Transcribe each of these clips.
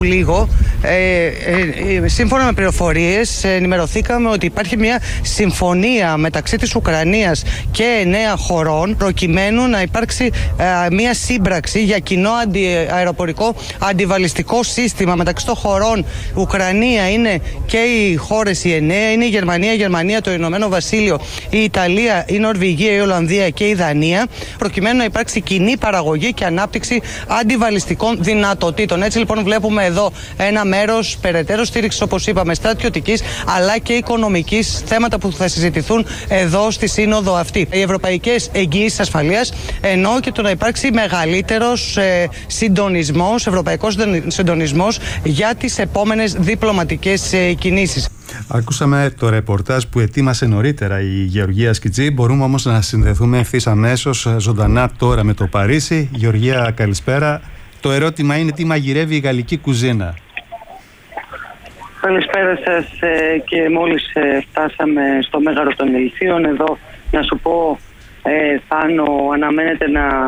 Λίγο, σύμφωνα με πληροφορίες, ενημερωθήκαμε ότι υπάρχει μια συμφωνία μεταξύ της Ουκρανίας και 9 χωρών προκειμένου να υπάρξει μια σύμπραξη για κοινό αεροπορικό αντιβαλιστικό σύστημα μεταξύ των χωρών. Ουκρανία είναι και οι χώρες οι 9, είναι η Γερμανία, το Ηνωμένο Βασίλειο, η Ιταλία, η Νορβηγία, η Ολλανδία και η Δανία, προκειμένου να υπάρξει κοινή παραγωγή και ανάπτυξη αντιβαλιστικών δυνατοτήτων. Έτσι λοιπόν βλέπουμε εδώ ένα μέρος περαιτέρω στήριξης, όπως είπαμε, στρατιωτικής αλλά και οικονομικής, θέματα που θα συζητηθούν εδώ στη σύνοδο αυτή. Οι ευρωπαϊκές εγγυήσεις ασφαλείας, ενώ και το να υπάρξει μεγαλύτερος συντονισμός, ευρωπαϊκός συντονισμός για τις επόμενες διπλωματικές κινήσεις. Ακούσαμε το ρεπορτάζ που ετοίμασε νωρίτερα η Γεωργία Σκιτζή. Μπορούμε όμως να συνδεθούμε ευθύς αμέσως ζωντανά τώρα με το Παρίσι. Γεωργία, καλησπέρα. Το ερώτημα είναι τι μαγειρεύει η γαλλική κουζίνα. Καλησπέρα σας και μόλις φτάσαμε στο Μέγαρο των Ηλυσίων. Εδώ να σου πω, Θάνο, αναμένεται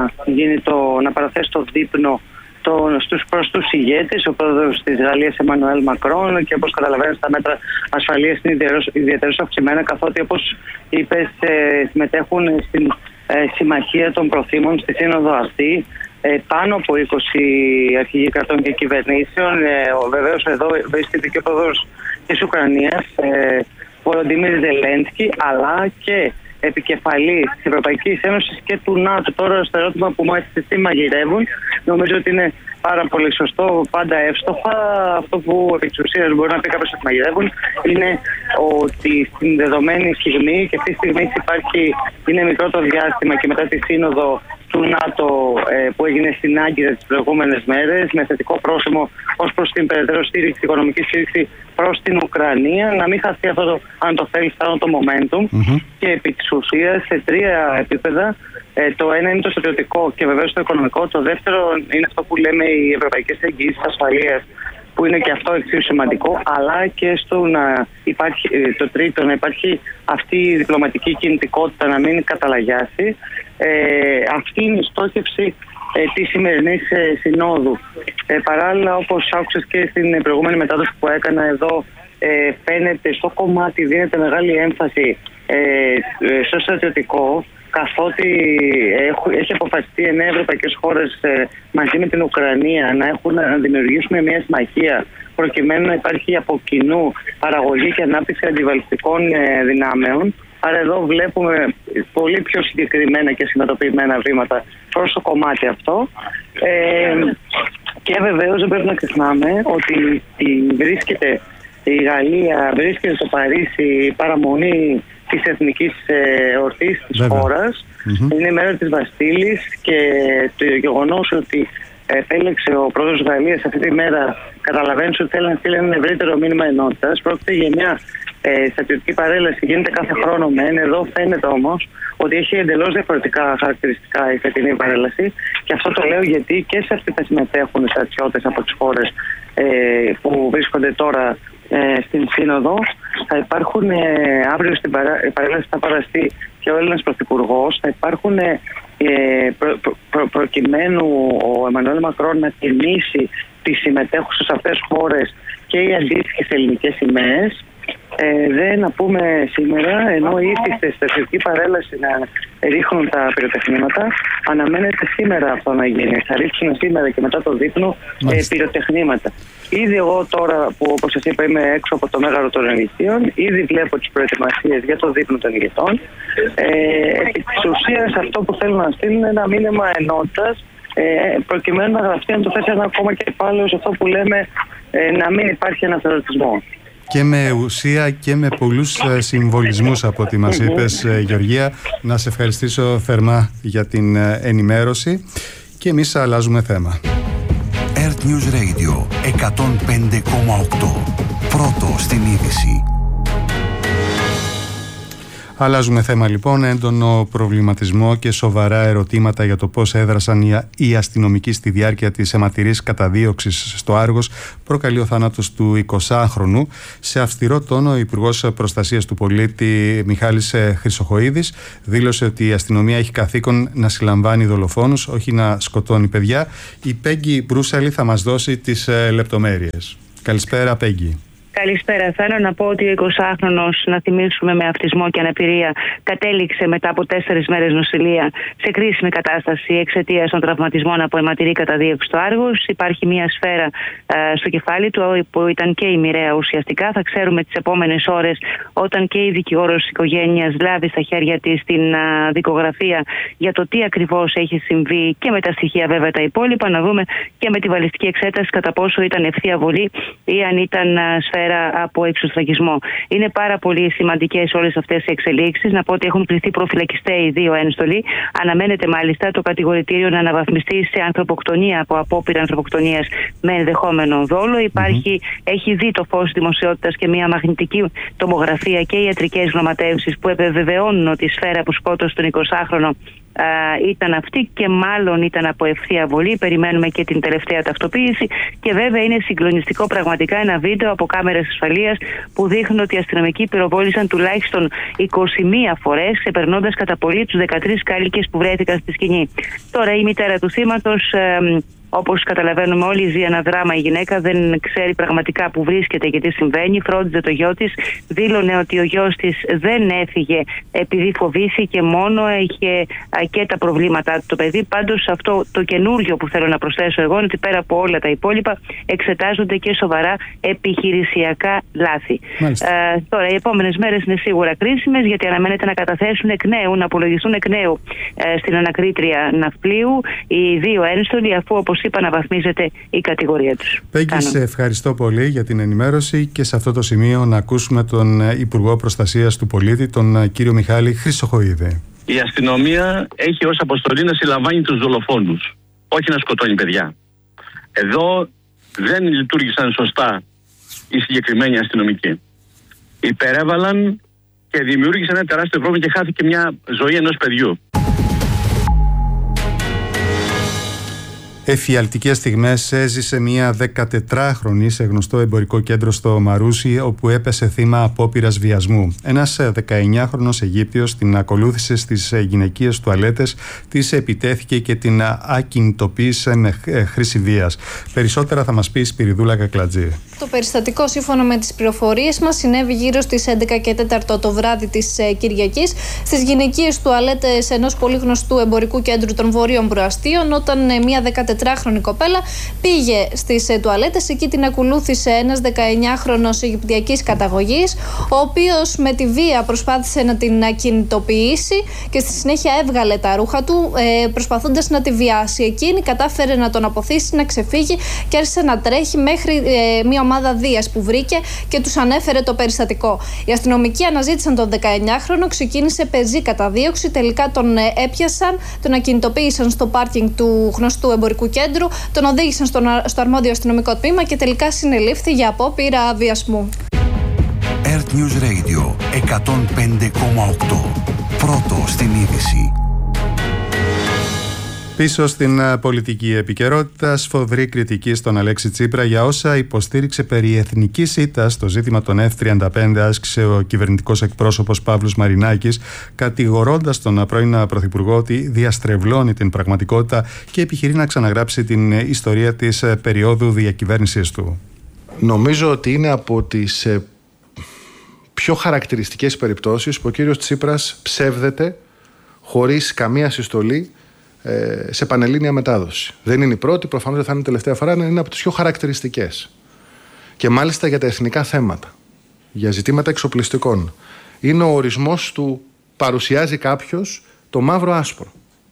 να παραθέσει το δείπνο προς τους ηγέτες, ο πρόεδρος της Γαλλίας Εμμανουέλ Μακρόν, και όπως καταλαβαίνετε τα μέτρα ασφαλείας είναι ιδιαίτερως αυξημένα, καθότι όπως είπες συμμετέχουν στην συμμαχία των προθήμων στη σύνοδο αυτή πάνω από 20 αρχηγοί κρατών και κυβερνήσεων. Βεβαίως εδώ βρίσκεται και ο πρόεδρος της Ουκρανίας, Βολοντίμιρ Ζελένσκι, αλλά και επικεφαλής της Ευρωπαϊκής Ένωσης και του ΝΑΤΟ. Τώρα στο ερώτημα που μου έθεσε τι μαγειρεύουν, νομίζω ότι είναι πάρα πολύ σωστό, πάντα εύστοχα. Αυτό που επί της ουσίας μπορεί να πει κάποιος ότι μαγειρεύουν είναι ότι στην δεδομένη στιγμή, και αυτή τη στιγμή είναι μικρό το διάστημα και μετά τη σύνοδο του ΝΑΤΟ που έγινε στην Άγκυρα τις προηγούμενες μέρες, με θετικό πρόσημο ως προς την περαιτέρω στήριξη, οικονομική στήριξη προς την Ουκρανία, να μην χαθεί αυτό, αν το θέλει, το momentum. Και επί της ουσίας σε 3 επίπεδα. Το ένα είναι το στρατιωτικό και βεβαίως το οικονομικό. Το δεύτερο είναι αυτό που λέμε οι ευρωπαϊκές εγγυήσεις ασφαλείας, που είναι και αυτό εξίσου σημαντικό, αλλά και στο να υπάρχει, το τρίτο, να υπάρχει αυτή η διπλωματική κινητικότητα, να μην καταλαγιάσει. Αυτή είναι η στόχευση της σημερινής συνόδου. Παράλληλα, όπως άκουσες και στην προηγούμενη μετάδοση που έκανα εδώ, φαίνεται στο κομμάτι, δίνεται μεγάλη έμφαση στο στρατιωτικό, καθότι έχει αποφασιστεί 9 ευρωπαϊκές χώρες μαζί με την Ουκρανία να δημιουργήσουν μια συμμαχία προκειμένου να υπάρχει από κοινού παραγωγή και ανάπτυξη αντιβαλιστικών δυνάμεων. Άρα εδώ βλέπουμε πολύ πιο συγκεκριμένα και συνειδητοποιημένα βήματα προς το κομμάτι αυτό. Και βεβαίως δεν πρέπει να ξεχνάμε ότι η Γαλλία βρίσκεται στο Παρίσι παραμονή της εθνικής εορτής της χώρας. Είναι η μέρα της Βαστίλης και το γεγονός ότι επέλεξε ο πρόεδρος της Γαλλίας αυτή τη μέρα, καταλαβαίνεις ότι θέλει να στείλει ένα ευρύτερο μήνυμα ενότητας. Πρόκειται για μια στρατιωτική παρέλαση, γίνεται κάθε χρόνο μεν. Εδώ φαίνεται όμως ότι έχει εντελώς διαφορετικά χαρακτηριστικά η φετινή παρέλαση, και αυτό το λέω γιατί και σε αυτή θα συμμετέχουν στρατιώτες από τις χώρες που βρίσκονται τώρα στην Σύνοδο. Θα υπάρχουν αύριο στην παρέλαση, θα παραστεί και ο Έλληνας Πρωθυπουργός. Θα υπάρχουν προκειμένου ο Εμμανουέλ Μακρόν να τιμήσει τις συμμετέχουσες αυτές χώρες και οι αντίστοιχες ελληνικές σημαίες. Δεν να πούμε σήμερα, ενώ ήρθε στη στρατιωτική παρέλαση να ρίχνουν τα πυροτεχνήματα, αναμένεται σήμερα αυτό να γίνει. Θα ρίξουν σήμερα και μετά το δείπνο πυροτεχνήματα. Ήδη εγώ τώρα που, όπως σας είπα, είμαι έξω από το Μέγαρο των Ηλυσίων, ήδη βλέπω τις προετοιμασίες για το δείπνο των ηγετών. Επί της ουσίας αυτό που θέλουν να στείλουν είναι ένα μήνυμα ενότητας, προκειμένου να γραφτεί, αν το θέσει ένα ακόμα κεφάλαιο σε αυτό που λέμε, να μην υπάρχει αναθεωρητισμό. Και με ουσία και με πολλούς συμβολισμούς από ό,τι μας είπες, Γεωργία. Να σε ευχαριστήσω θερμά για την ενημέρωση και εμείς αλλάζουμε θέμα. Earth News Radio 105,8. Πρώτο στην είδηση. Αλλάζουμε θέμα λοιπόν. Έντονο προβληματισμό και σοβαρά ερωτήματα για το πώς έδρασαν οι αστυνομικοί στη διάρκεια της αιματηρής καταδίωξης στο Άργος προκαλεί ο θάνατος του 20χρονου. Σε αυστηρό τόνο, ο Υπουργός Προστασίας του Πολίτη Μιχάλης Χρυσοχοΐδης δήλωσε ότι η αστυνομία έχει καθήκον να συλλαμβάνει δολοφόνους, όχι να σκοτώνει παιδιά. Η Πέγγι Μπρούσαλη θα μας δώσει τις λεπτομέρειες. Καλησπέρα, Πέγγι. Καλησπέρα. Θέλω να πω ότι ο 20χρονος, να θυμίσουμε, με αυτισμό και αναπηρία, κατέληξε μετά από 4 μέρες νοσηλεία σε κρίσιμη κατάσταση εξαιτίας των τραυματισμών από αιματηρή καταδίωξη στο Άργος. Υπάρχει μια σφαίρα στο κεφάλι του που ήταν και η μοιραία ουσιαστικά. Θα ξέρουμε τις επόμενες ώρες, όταν και η δικηγόρος της οικογένειας λάβει στα χέρια της την δικογραφία για το τι ακριβώς έχει συμβεί και με τα στοιχεία βέβαια τα υπόλοιπα, να δούμε και με τη βαλιστική εξέταση κατά πόσο ήταν ευθεία βολή ή αν ήταν σφαίρα από εξωστραγισμό. Είναι πάρα πολύ σημαντικές όλες αυτές οι εξελίξεις. Να πω ότι έχουν κληθεί προφυλακιστέοι 2 ένστολοι. Αναμένεται μάλιστα το κατηγορητήριο να αναβαθμιστεί σε ανθρωποκτονία από απόπειρα ανθρωποκτονίας με ενδεχόμενο δόλο. Έχει δει το φως δημοσιότητας και μια μαγνητική τομογραφία και ιατρικές γνωματεύσεις που επιβεβαιώνουν ότι η σφαίρα που σκότωσε τον 20χρονο ήταν αυτή και μάλλον ήταν από ευθεία βολή. Περιμένουμε και την τελευταία ταυτοποίηση και βέβαια είναι συγκλονιστικό πραγματικά ένα βίντεο από κάμερες ασφαλείας που δείχνουν ότι οι αστυνομικοί πυροβόλησαν τουλάχιστον 21 φορές, ξεπερνώντας κατά πολύ τους 13 κάλικες που βρέθηκαν στη σκηνή. Τώρα η μητέρα του θύματος, όπως καταλαβαίνουμε όλοι, ζει ένα δράμα. Η γυναίκα δεν ξέρει πραγματικά που βρίσκεται και τι συμβαίνει. Φρόντιζε το γιο της. Δήλωνε ότι ο γιος της δεν έφυγε επειδή φοβήθηκε, μόνο είχε και τα προβλήματά του το παιδί. Πάντως, αυτό το καινούριο που θέλω να προσθέσω εγώ είναι ότι πέρα από όλα τα υπόλοιπα εξετάζονται και σοβαρά επιχειρησιακά λάθη. Τώρα, οι επόμενες μέρες είναι σίγουρα κρίσιμες, γιατί αναμένεται να καταθέσουν εκ νέου, να απολογιστούν εκ νέου στην ανακρίτρια ναυπλίου οι 2 ένστολοι, αφού, όπως είπα, αναβαθμίζεται η κατηγορία τους. Πέγγι, σε ευχαριστώ πολύ για την ενημέρωση και σε αυτό το σημείο να ακούσουμε τον Υπουργό Προστασίας του Πολίτη, τον κύριο Μιχάλη Χρυσοχοΐδη. Η αστυνομία έχει ως αποστολή να συλλαμβάνει τους δολοφόνους, όχι να σκοτώνει παιδιά. Εδώ δεν λειτουργήσαν σωστά οι συγκεκριμένοι αστυνομικοί. Υπερέβαλαν και δημιούργησαν ένα τεράστιο πρόβλημα και χάθηκε μια ζωή ενός παιδιού. Εφιαλτικές στιγμές έζησε μια 14χρονη σε γνωστό εμπορικό κέντρο στο Μαρούσι, όπου έπεσε θύμα απόπειρας βιασμού. Ένας 19χρονος Αιγύπτιος την ακολούθησε στις γυναικείες τουαλέτες, της επιτέθηκε και την ακινητοποίησε με χρήση βίας. Περισσότερα θα μας πει η Σπυριδούλα Κακλατζή. Το περιστατικό, σύμφωνα με τις πληροφορίες μας, συνέβη γύρω στις 11:04 το βράδυ της Κυριακής στις γυναικείες τουαλέτες ενός πολύ γνωστού εμπορικού κέντρου των Βορείων Προαστίων, όταν μια 14χρονη κοπέλα πήγε στις τουαλέτες. Εκεί την ακολούθησε ένας 19χρονος Αιγυπτιακής καταγωγής, ο οποίος με τη βία προσπάθησε να την ακινητοποιήσει και στη συνέχεια έβγαλε τα ρούχα του, προσπαθώντας να τη βιάσει. Εκείνη κατάφερε να τον αποθήσει, να ξεφύγει και άρχισε να τρέχει μέχρι μια ομάδα δίας που βρήκε και τους ανέφερε το περιστατικό. Οι αστυνομικοί αναζήτησαν τον 19χρονο, ξεκίνησε πεζή καταδίωξη, τελικά τον έπιασαν, τον ακινητοποίησαν στο πάρκινγκ του γνωστού εμπορικού κέντρου, τον οδήγησαν στο αρμόδιο αστυνομικό τμήμα και τελικά συνελήφθη για απόπειρα βιασμού. Earth News Radio 105,8. Πρώτο στην είδηση. Πίσω στην πολιτική επικαιρότητα, σφοδρή κριτική στον Αλέξη Τσίπρα για όσα υποστήριξε περί εθνικής ήττας στο ζήτημα των F-35, άσκησε ο κυβερνητικός εκπρόσωπος Παύλος Μαρινάκης, κατηγορώντας τον πρώην Πρωθυπουργό ότι διαστρεβλώνει την πραγματικότητα και επιχειρεί να ξαναγράψει την ιστορία της περίοδου διακυβέρνησης του. Νομίζω ότι είναι από τις πιο χαρακτηριστικές περιπτώσεις που ο κύριος Τσίπρας ψεύδεται χωρίς καμία συστολή σε πανελλήνια μετάδοση. Δεν είναι η πρώτη, προφανώς δεν θα είναι η τελευταία φορά, είναι από τις πιο χαρακτηριστικές. Και μάλιστα για τα εθνικά θέματα, για ζητήματα εξοπλιστικών. Είναι ο ορισμός του παρουσιάζει κάποιος το μαύρο άσπρο.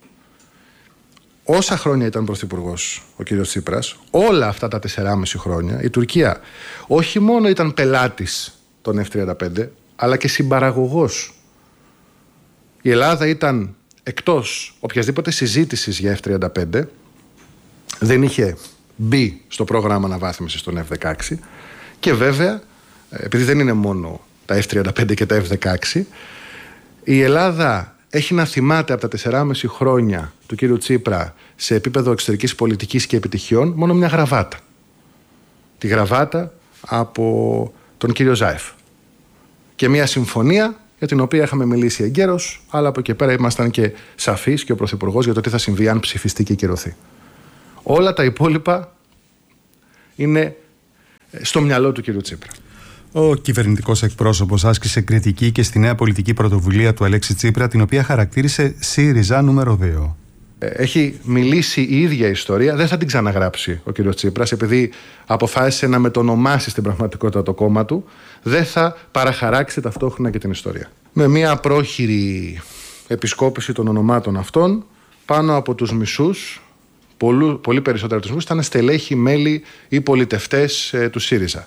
Όσα χρόνια ήταν πρωθυπουργός ο κύριος Τσίπρας, όλα αυτά τα 4,5 χρόνια, η Τουρκία όχι μόνο ήταν πελάτης των F-35, αλλά και συμπαραγωγός. Η Ελλάδα ήταν εκτός οποιασδήποτε συζήτησης για F-35, δεν είχε μπει στο πρόγραμμα αναβάθμισης των F-16 και βέβαια, επειδή δεν είναι μόνο τα F-35 και τα F-16, Η Ελλάδα έχει να θυμάται από τα 4,5 χρόνια του κύριου Τσίπρα σε επίπεδο εξωτερικής πολιτικής και επιτυχιών μόνο μια γραβάτα. Τη γραβάτα από τον κύριο Ζάεφ. Και μια συμφωνία για την οποία είχαμε μιλήσει εγκαίρως, αλλά από εκεί πέρα ήμασταν και σαφείς και ο Πρωθυπουργός για το τι θα συμβεί αν ψηφιστεί και κυρωθεί. Όλα τα υπόλοιπα είναι στο μυαλό του κύριου Τσίπρα. Ο κυβερνητικός εκπρόσωπος άσκησε κριτική και στη νέα πολιτική πρωτοβουλία του Αλέξη Τσίπρα, την οποία χαρακτήρισε ΣΥΡΙΖΑ νούμερο 2. Έχει μιλήσει η ίδια ιστορία, δεν θα την ξαναγράψει ο κύριος Τσίπρας, επειδή αποφάσισε να μετονομάσει στην πραγματικότητα το κόμμα του, δεν θα παραχαράξει ταυτόχρονα και την ιστορία. Με μια πρόχειρη επισκόπηση των ονομάτων αυτών, πάνω από τους μισούς, πολύ περισσότερα από τους μισούς, ήταν στελέχη, μέλη ή πολιτευτές του ΣΥΡΙΖΑ.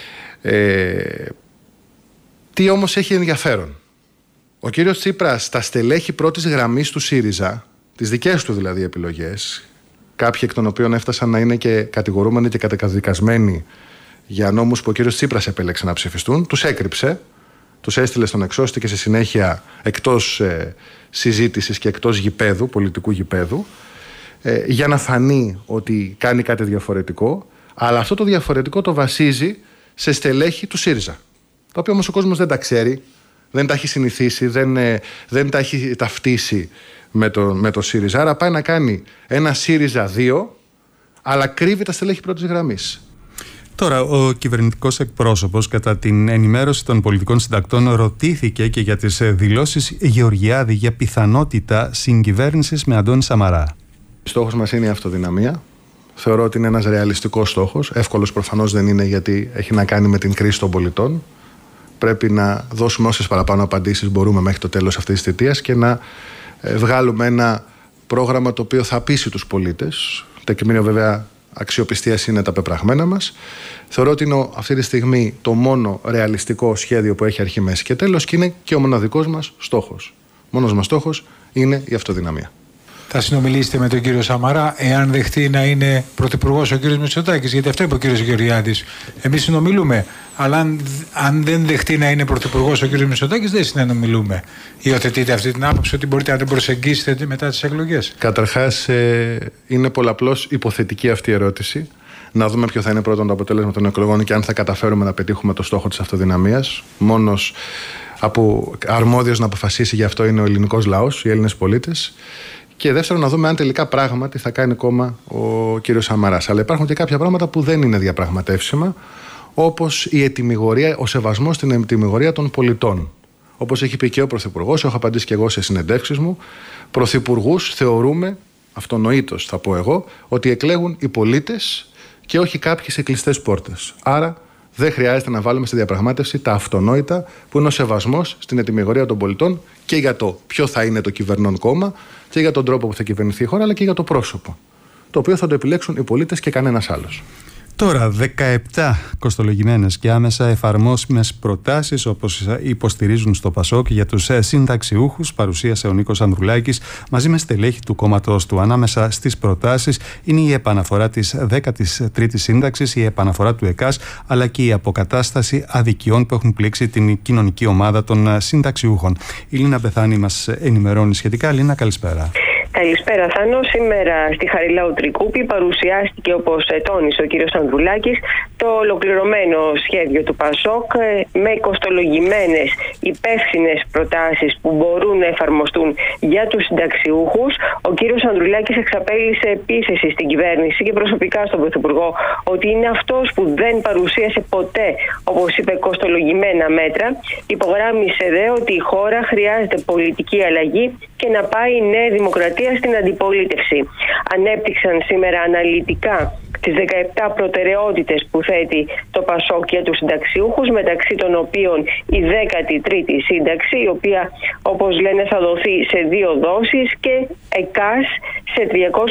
Τι όμως έχει ενδιαφέρον? Ο κύριος Τσίπρας, τα στελέχη πρώτης γραμμής του ΣΥΡΙΖΑ, τις δικές του δηλαδή επιλογές, κάποιοι εκ των οποίων έφτασαν να είναι και κατηγορούμενοι και καταδικασμένοι για νόμους που ο κύριος Τσίπρας επέλεξε να ψηφιστούν, τους έκρυψε, τους έστειλε στον εξώστη και στη συνέχεια εκτός συζήτησης και εκτός γηπέδου, πολιτικού γηπέδου, για να φανεί ότι κάνει κάτι διαφορετικό, αλλά αυτό το διαφορετικό το βασίζει σε στελέχη του ΣΥΡΙΖΑ, τα οποία όμως ο κόσμος δεν τα ξέρει, δεν τα έχει συνηθίσει, δεν τα έχει ταυτίσει με το ΣΥΡΙΖΑ. Άρα πάει να κάνει ένα ΣΥΡΙΖΑ 2, αλλά κρύβει τα στελέχη πρώτης γραμμής. Τώρα, ο κυβερνητικός εκπρόσωπος, κατά την ενημέρωση των πολιτικών συντακτών, ρωτήθηκε και για τις δηλώσεις Γεωργιάδη για πιθανότητα συγκυβέρνησης με Αντώνη Σαμαρά. Στόχος μας είναι η αυτοδυναμία. Θεωρώ ότι είναι ένας ρεαλιστικός στόχος. Εύκολος προφανώς δεν είναι, γιατί έχει να κάνει με την κρίση των πολιτών. Πρέπει να δώσουμε όσες παραπάνω απαντήσεις μπορούμε μέχρι το τέλος αυτής της θητείας και να βγάλουμε ένα πρόγραμμα το οποίο θα πείσει τους πολίτες. Τεκμήριο βέβαια αξιοπιστίας είναι τα πεπραγμένα μας. Θεωρώ ότι είναι αυτή τη στιγμή το μόνο ρεαλιστικό σχέδιο που έχει αρχή, μέση και τέλος, και είναι και ο μοναδικός μας στόχος. Μόνος μας στόχος είναι η αυτοδυναμία. Θα συνομιλήσετε με τον κύριο Σαμαρά εάν δεχτεί να είναι πρωθυπουργός ο κύριος Μητσοτάκης? Γιατί αυτό είπε ο κύριος Γεωργιάδης. Εμείς συνομιλούμε, αλλά αν δεν δεχτεί να είναι πρωθυπουργός ο κύριος Μητσοτάκης, δεν συνομιλούμε. Υιοθετείτε αυτή την άποψη ότι μπορείτε να την προσεγγίσετε μετά τις εκλογές? Καταρχάς, είναι πολλαπλώς υποθετική αυτή η ερώτηση. Να δούμε ποιο θα είναι πρώτον το αποτέλεσμα των εκλογών και αν θα καταφέρουμε να πετύχουμε το στόχο της αυτοδυναμίας. Μόνος αρμόδιος να αποφασίσει γι' αυτό είναι ο ελληνικός λαός, οι Έλληνες πολίτες. Και δεύτερον, να δούμε αν τελικά πράγματι θα κάνει κόμμα ο κύριος Σαμαράς. Αλλά υπάρχουν και κάποια πράγματα που δεν είναι διαπραγματεύσιμα, όπως η ετυμηγορία, ο σεβασμός στην ετυμηγορία των πολιτών. Όπως έχει πει και ο Πρωθυπουργός, έχω απαντήσει και εγώ σε συνεντεύξεις μου, πρωθυπουργούς θεωρούμε, αυτονοήτως θα πω εγώ, ότι εκλέγουν οι πολίτες και όχι κάποιοι σε κλειστές πόρτες. Άρα δεν χρειάζεται να βάλουμε στη διαπραγμάτευση τα αυτονόητα που είναι ο σεβασμός στην ετυμηγορία των πολιτών και για το ποιο θα είναι το κυβερνών κόμμα και για τον τρόπο που θα κυβερνηθεί η χώρα, αλλά και για το πρόσωπο, το οποίο θα το επιλέξουν οι πολίτες και κανένας άλλος. Τώρα, 17 κοστολογημένες και άμεσα εφαρμόσιμες προτάσεις, όπως υποστηρίζουν στο ΠΑΣΟΚ, για τους συνταξιούχους, παρουσίασε ο Νίκος Ανδρουλάκης μαζί με στελέχη του κόμματος του. Ανάμεσα στις προτάσεις είναι η επαναφορά της 13ης σύνταξης, η επαναφορά του ΕΚΑΣ, αλλά και η αποκατάσταση αδικιών που έχουν πλήξει την κοινωνική ομάδα των συνταξιούχων. Η Λίνα Μπεθάνη μας ενημερώνει σχετικά. Λίνα, καλησπέρα. Καλησπέρα, Θάνο. Σήμερα στη Χαριλάου Τρικούπη παρουσιάστηκε, όπως τόνισε ο κύριος Ανδρουλάκης, το ολοκληρωμένο σχέδιο του ΠΑΣΟΚ με κοστολογημένες υπεύθυνες προτάσεις που μπορούν να εφαρμοστούν για τους συνταξιούχους. Ο κύριος Ανδρουλάκης εξαπέλυσε επίθεση στην κυβέρνηση και προσωπικά στον Πρωθυπουργό ότι είναι αυτός που δεν παρουσίασε ποτέ, όπως είπε, κοστολογημένα μέτρα. Υπογράμμισε δε ότι η χώρα χρειάζεται πολιτική αλλαγή και να πάει η Νέα Δημοκρατία στην αντιπολίτευση. Ανέπτυξαν σήμερα αναλυτικά τις 17 προτεραιότητες που θέτει το ΠΑΣΟΚ για τους συνταξιούχους, μεταξύ των οποίων η 13η σύνταξη, η οποία, όπως λένε, θα δοθεί σε 2 δόσεις, και ΕΚΑΣ σε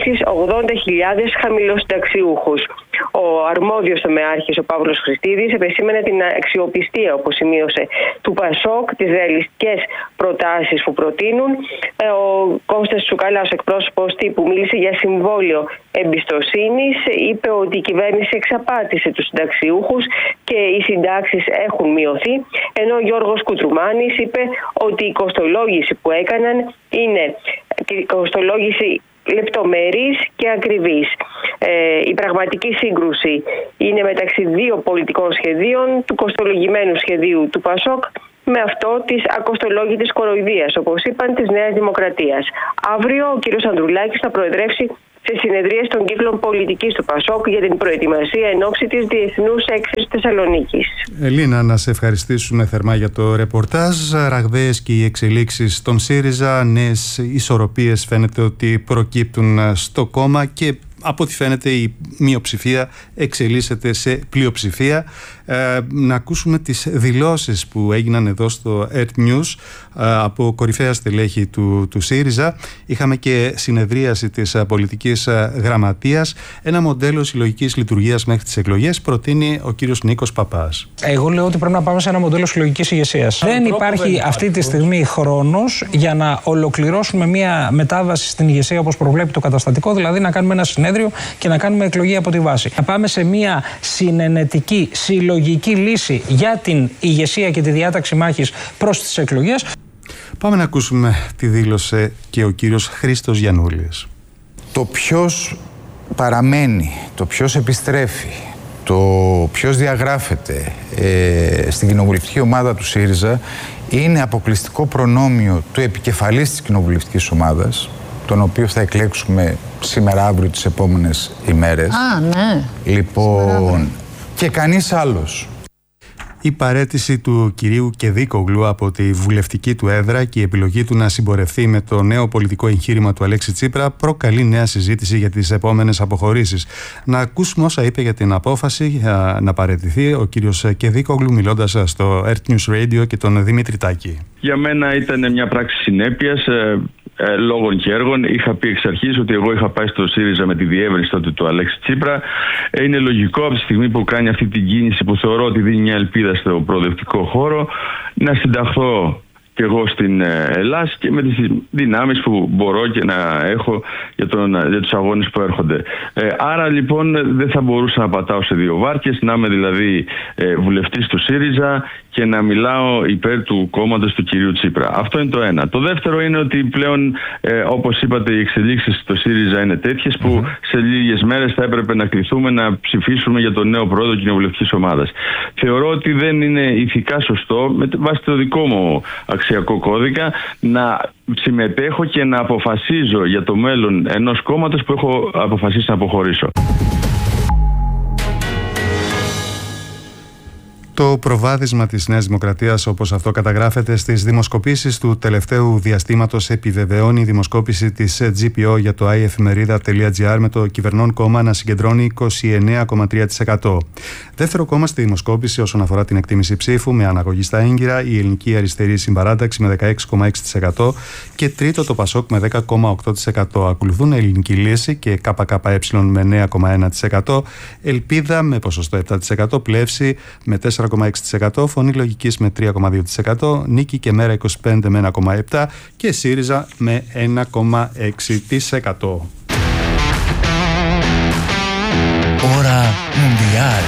380.000 χαμηλοσυνταξιούχους. Ο αρμόδιος τομεάρχης, ο Παύλος Χριστίδης, επεσήμενε την αξιοπιστία, όπως σημείωσε, του ΠΑΣΟΚ, τις ρεαλιστικές προτάσεις που προτείνουν, Ο Κώστας Τσουκαλάς, εκπρόσωπος τύπου, μίλησε για συμβόλαιο εμπιστοσύνης. Είπε ότι η κυβέρνηση εξαπάτησε τους συνταξιούχους και οι συντάξεις έχουν μειωθεί. Ενώ ο Γιώργος Κουτρουμάνης είπε ότι η κοστολόγηση που έκαναν είναι κοστολόγηση λεπτομερής και ακριβής. Η πραγματική σύγκρουση είναι μεταξύ δύο πολιτικών σχεδίων, του κοστολογημένου σχεδίου του ΠΑΣΟΚ με αυτό της ακοστολόγητης κοροϊδίας, όπως είπαν, της Νέας Δημοκρατίας. Αύριο ο κ. Ανδρουλάκης θα προεδρεύσει σε συνεδρίες των κύκλων πολιτικής του ΠΑΣΟΚ για την προετοιμασία εν ώψη της Διεθνούς Έκθεσης Θεσσαλονίκης. Ελίνα, να σε ευχαριστήσουμε θερμά για το ρεπορτάζ. Ραγδαίες και οι εξελίξεις στον ΣΥΡΙΖΑ, νέες ισορροπίες φαίνεται ότι προκύπτουν στο κόμμα και από ό,τι φαίνεται η μειοψηφία εξελίσσεται σε πλειοψηφία. Να ακούσουμε τις δηλώσεις που έγιναν εδώ στο Earth News από κορυφαία στελέχη του ΣΥΡΙΖΑ. Είχαμε και συνεδρίαση της πολιτικής γραμματείας. Ένα μοντέλο συλλογικής λειτουργίας μέχρι τις εκλογές προτείνει ο κύριος Νίκος Παπάς. Εγώ λέω ότι πρέπει να πάμε σε ένα μοντέλο συλλογικής ηγεσίας. Δεν υπάρχει αυτή τη στιγμή χρόνος για να ολοκληρώσουμε μια μετάβαση στην ηγεσία όπως προβλέπει το καταστατικό, δηλαδή να κάνουμε ένα συνέδριο και να κάνουμε εκλογή από τη βάση. Να πάμε σε μια συνενετική, συλλογική λύση για την ηγεσία και τη διάταξη μάχης προς τις εκλογές. Πάμε να ακούσουμε τι δήλωσε και ο κύριος Χρήστος Γιαννούλης. Το ποιος παραμένει, το ποιος επιστρέφει, το ποιος διαγράφεται στην κοινοβουλευτική ομάδα του ΣΥΡΙΖΑ είναι αποκλειστικό προνόμιο του επικεφαλής της κοινοβουλευτικής ομάδας, τον οποίο θα εκλέξουμε σήμερα, αύριο, τις επόμενες ημέρες. Ναι. Λοιπόν, και κανείς άλλος. Η παραίτηση του κυρίου Κεδίκογλου από τη βουλευτική του έδρα και η επιλογή του να συμπορευτεί με το νέο πολιτικό εγχείρημα του Αλέξη Τσίπρα προκαλεί νέα συζήτηση για τις επόμενες αποχωρήσεις. Να ακούσουμε όσα είπε για την απόφαση να παραιτηθεί ο κύριος Κεδίκογλου μιλώντας στο Earth News Radio και τον Δημήτρη Τάκη. Για μένα ήταν μια πράξη συνέπειας. Λόγων και έργων. Είχα πει εξ αρχής ότι εγώ είχα πάει στο ΣΥΡΙΖΑ με τη διεύρυνση τότε του Αλέξη Τσίπρα. Είναι λογικό από τη στιγμή που κάνει αυτή την κίνηση που θεωρώ ότι δίνει μια ελπίδα στο προοδευτικό χώρο να συνταχθώ και εγώ στην Ελλάδα και με τις δυνάμεις που μπορώ και να έχω για τους αγώνες που έρχονται. Άρα λοιπόν δεν θα μπορούσα να πατάω σε δύο βάρκες, να είμαι δηλαδή βουλευτής του ΣΥΡΙΖΑ και να μιλάω υπέρ του κόμματος του κυρίου Τσίπρα. Αυτό είναι το ένα. Το δεύτερο είναι ότι πλέον, όπως είπατε, οι εξελίξεις στο ΣΥΡΙΖΑ είναι τέτοιες που σε λίγες μέρες θα έπρεπε να κληθούμε να ψηφίσουμε για τον νέο πρόεδρο κοινοβουλευτικής ομάδας. Θεωρώ ότι δεν είναι ηθικά σωστό, με βάση το δικό μου αξιακό κώδικα, να συμμετέχω και να αποφασίζω για το μέλλον ενός κόμματος που έχω αποφασίσει να αποχωρήσω. Το προβάδισμα της Νέας Δημοκρατίας, όπως αυτό καταγράφεται στις δημοσκοπήσεις του τελευταίου διαστήματος, επιβεβαιώνει η δημοσκόπηση της GPO για το iefemerida.gr με το κυβερνών κόμμα να συγκεντρώνει 29,3%. Δεύτερο κόμμα στη δημοσκόπηση όσον αφορά την εκτίμηση ψήφου με αναγωγή στα έγκυρα η Ελληνική Αριστερή Συμπαράταξη με 16,6% και τρίτο το ΠΑΣΟΚ με 10,8%. Ακολουθούν Ελληνική Λύση και ΚΚΕ με 9,1%, Ελπίδα με ποσοστό 7%, Πλεύση με 4,6%, Φωνή Λογικής με 3,2%, Νίκη και Μέρα 25 με 1,7% και ΣΥΡΙΖΑ με 1,6%. Ώρα Μουντιάλ.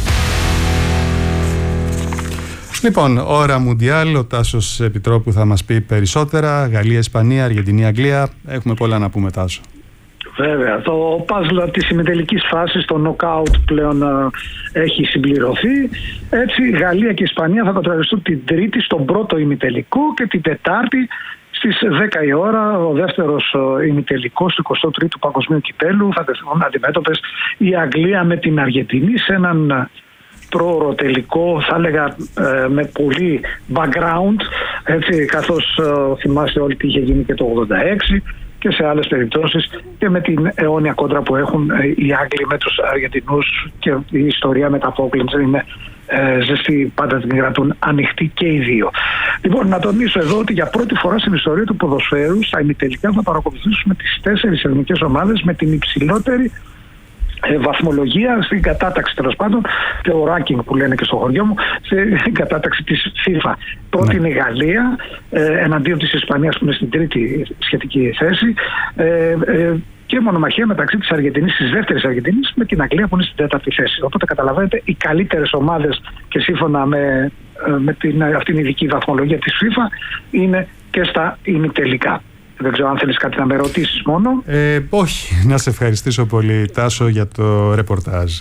Λοιπόν, ώρα Μουντιάλ, ο Τάσος Επιτρόπου θα μας πει περισσότερα. Γαλλία, Ισπανία, Αργεντινή, Αγγλία. Έχουμε πολλά να πούμε, Τάσο. Βέβαια, το puzzle της ημιτελικής φάσης, το knockout πλέον έχει συμπληρωθεί. Έτσι, Γαλλία και Ισπανία θα κοντραριστούν την Τρίτη στον πρώτο ημιτελικό και την Τετάρτη στις 10 η ώρα ο δεύτερος ημιτελικός του 23ου Παγκοσμίου Κυπέλλου. Θα τεθούν αντιμέτωπες η Αγγλία με την Αργεντινή σε έναν πρόωρο τελικό, θα έλεγα με πολύ background, έτσι, καθώς θυμάστε όλοι τι είχε γίνει και το 86 και σε άλλες περιπτώσεις και με την αιώνια κόντρα που έχουν οι Άγγλοι με τους Αργεντινούς και η ιστορία με τα Falklands είναι ζεστή, πάντα την κρατούν ανοιχτή και οι δύο. Λοιπόν, να τονίσω εδώ ότι για πρώτη φορά στην ιστορία του ποδοσφαίρου στα ημιτελικά θα παρακολουθήσουμε τις 4 εθνικές ομάδες με την υψηλότερη βαθμολογία στην κατάταξη, τέλος πάντων, το ranking που λένε και στο χωριό μου, στην κατάταξη της FIFA. Πρώτη είναι η Γαλλία, εναντίον της Ισπανίας που είναι στην τρίτη σχετική θέση, και μονομαχία μεταξύ της Αργεντινής, της δεύτερης Αργεντινής, με την Αγγλία που είναι στην τέταρτη θέση. Οπότε καταλαβαίνετε, οι καλύτερες ομάδες, και σύμφωνα με αυτήν την ειδική βαθμολογία της FIFA, είναι και στα ημιτελικά. Δεν ξέρω αν θέλεις κάτι να με ρωτήσεις μόνο. Όχι, να σε ευχαριστήσω πολύ, Τάσο, για το ρεπορτάζ.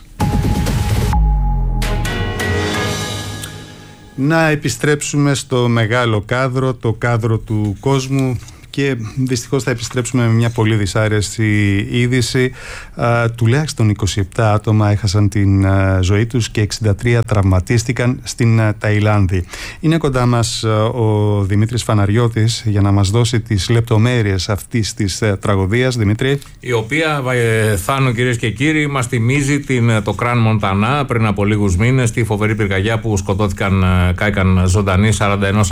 Να επιστρέψουμε στο μεγάλο κάδρο, το κάδρο του κόσμου, και δυστυχώς θα επιστρέψουμε με μια πολύ δυσάρεστη είδηση. Τουλάχιστον 27 άτομα έχασαν την ζωή τους και 63 τραυματίστηκαν στην Ταϊλάνδη. Είναι κοντά μας ο Δημήτρης Φαναριώτης για να μας δώσει τις λεπτομέρειες αυτής της τραγωδίας. Δημήτρη. Η οποία, Θάνο, κυρίες και κύριοι, μας θυμίζει το Κραν Μοντανά πριν από λίγους μήνες, τη φοβερή πυρκαγιά που σκοτώθηκαν, κάηκαν ζωντανοί 41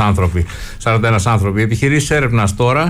άνθρωποι. Επιχειρήσεις έρευνας τώρα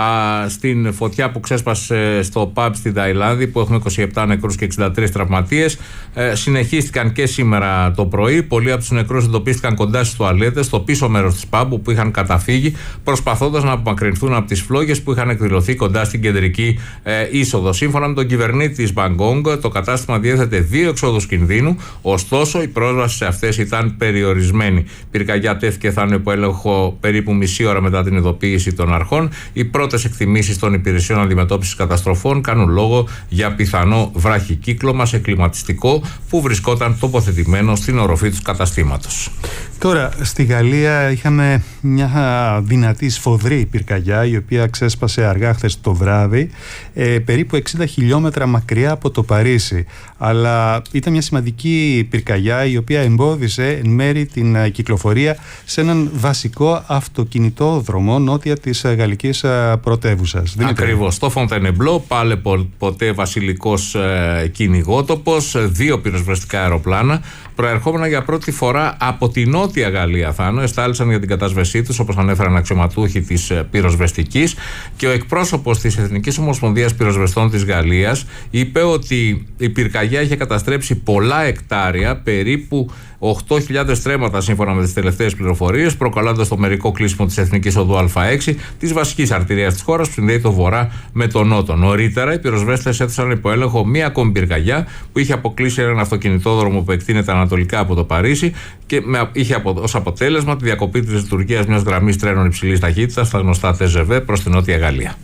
στην φωτιά που ξέσπασε στο pub στην Ταϊλάνδη, που έχουμε 27 νεκρούς και 63 τραυματίες, συνεχίστηκαν και σήμερα το πρωί. Πολλοί από τους νεκρούς εντοπίστηκαν κοντά στις τουαλέτες, στο πίσω μέρος της pub που είχαν καταφύγει, προσπαθώντας να απομακρυνθούν από τις φλόγες που είχαν εκδηλωθεί κοντά στην κεντρική είσοδο. Σύμφωνα με τον κυβερνήτη της Μπαγκόγκ, το κατάστημα διέθετε 2 εξόδους κινδύνου, ωστόσο η πρόσβαση σε αυτές ήταν περιορισμένη. Η πυρκαγιά τέθηκε, θα είναι υπό έλεγχο περίπου μισή ώρα μετά την ειδοποίηση των αρχών. Οι πρώτες εκτιμήσεις των υπηρεσιών αντιμετώπισης καταστροφών κάνουν λόγο για πιθανό βραχικύκλωμα σε κλιματιστικό που βρισκόταν τοποθετημένο στην οροφή του καταστήματος. Τώρα, στη Γαλλία είχαμε μια δυνατή σφοδρή πυρκαγιά, η οποία ξέσπασε αργά χθες το βράδυ, περίπου 60 χιλιόμετρα μακριά από το Παρίσι. Αλλά ήταν μια σημαντική πυρκαγιά, η οποία εμπόδισε εν μέρη την κυκλοφορία σε έναν βασικό αυτοκινητόδρομο νότια της γαλλικής πρωτεύουσας. Ακριβώς. Στο Fontainebleau, πάλι ποτέ βασιλικός κυνηγότοπος, 2 πυροσβεστικά αεροπλάνα, προερχόμενα για πρώτη φορά από τη Νότια Γαλλία, Θάνο, εστάλησαν για την κατάσβεσή τους, όπως ανέφεραν αξιωματούχοι της πυροσβεστικής, και ο εκπρόσωπος της Εθνικής Ομοσπονδίας Πυροσβεστών της Γαλλίας είπε ότι η πυρκαγιά είχε καταστρέψει πολλά εκτάρια, περίπου 8.000 στρέμματα σύμφωνα με τις τελευταίες πληροφορίες, προκαλώντας το μερικό κλείσιμο της Εθνικής Οδού Α6, της βασικής αρτηρίας της χώρας που συνδέει το βορρά με τον νότο. Νωρίτερα, οι πυροσβέστες έθεσαν υπό έλεγχο μία ακόμη πυρκαγιά που είχε αποκλείσει έναν αυτοκινητόδρομο που εκτείνεται ανατολικά από το Παρίσι και είχε ως αποτέλεσμα τη διακοπή της λειτουργίας μιας γραμμής τρένων υψηλής ταχύτητας στα γνωστά TGV προς την Νότια Γαλλία.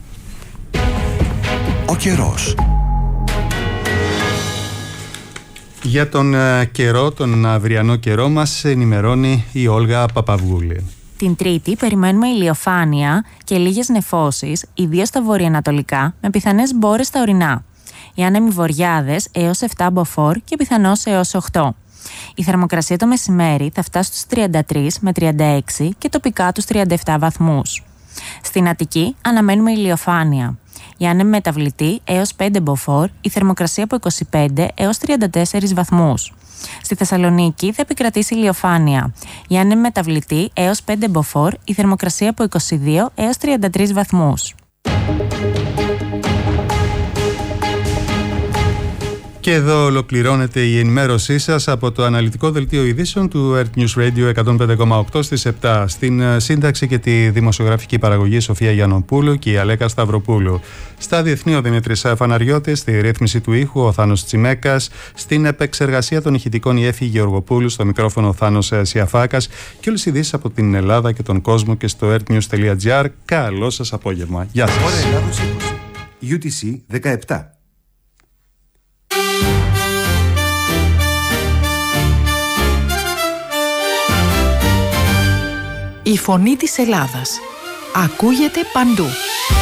Ο καιρός. Για τον καιρό, τον αυριανό καιρό, μας ενημερώνει η Όλγα Παπαυγούλη. Την Τρίτη περιμένουμε ηλιοφάνεια και λίγες νεφώσεις, ιδίως στα βορειοανατολικά, με πιθανές μπόρες στα ορεινά. Οι άνεμοι βορειάδες έως 7 μποφόρ και πιθανώς έως 8. Η θερμοκρασία το μεσημέρι θα φτάσει στους 33 με 36 και τοπικά τους 37 βαθμούς. Στην Αττική αναμένουμε ηλιοφάνεια. Η άνεμη μεταβλητή έως 5 μποφόρ, η θερμοκρασία από 25 έως 34 βαθμούς. Στη Θεσσαλονίκη θα επικρατήσει ηλιοφάνεια. Η άνεμη μεταβλητή έως 5 μποφόρ, η θερμοκρασία από 22 έως 33 βαθμούς. Και εδώ ολοκληρώνεται η ενημέρωσή σας από το αναλυτικό δελτίο ειδήσεων του Earth News Radio 105,8 στις 7. Στην σύνταξη και τη δημοσιογραφική παραγωγή Σοφία Γιαννοπούλου και η Αλέκα Σταυροπούλου. Στα διεθνή ο Δημήτρης Φαναριώτης, στη ρύθμιση του ήχου ο Θάνος Τσιμέκας, στην επεξεργασία των ηχητικών η Έφη Γεωργοπούλου, στο μικρόφωνο ο Θάνος Σιαφάκας και όλες οι ειδήσεις από την Ελλάδα και τον κόσμο και στο earthnews.gr. Καλό σας απόγευμα. Γεια σας. Ώρα Ελλάδος 20. UTC 17. Η φωνή της Ελλάδας ακούγεται παντού.